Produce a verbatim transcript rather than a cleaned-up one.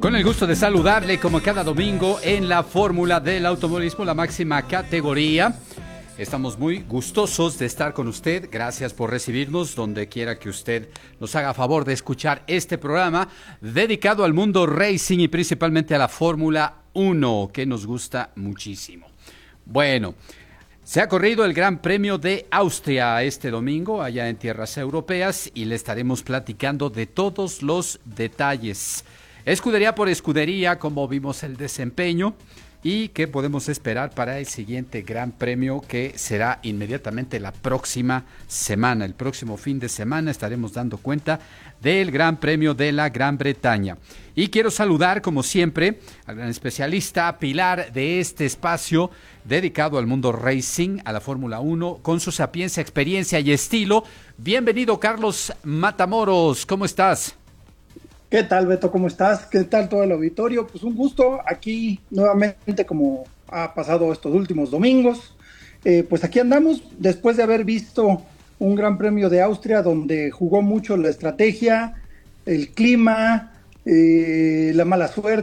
Con el gusto de saludarle como cada domingo en la Fórmula del Automovilismo, la máxima categoría. Estamos muy gustosos de estar con usted. Gracias por recibirnos donde quiera que usted nos haga favor de escuchar este programa dedicado al mundo racing y principalmente a la Fórmula uno, que nos gusta muchísimo. Bueno, se ha corrido el Gran Premio de Austria este domingo allá en tierras europeas y le estaremos platicando de todos los detalles. Escudería por escudería, cómo vimos el desempeño y qué podemos esperar para el siguiente Gran Premio, que será inmediatamente la próxima semana. El próximo fin de semana estaremos dando cuenta del Gran Premio de la Gran Bretaña. Y quiero saludar, como siempre, al gran especialista, pilar de este espacio dedicado al mundo racing, a la Fórmula uno, con su sapiencia, experiencia y estilo. Bienvenido, Carlos Matamoros, ¿cómo estás? ¿Qué tal, Beto? ¿Cómo estás? ¿Qué tal todo el auditorio? Pues un gusto aquí nuevamente, como ha pasado estos últimos domingos. Eh, pues aquí andamos después de haber visto un Gran Premio de Austria donde jugó mucho la estrategia, el clima, eh, la mala suerte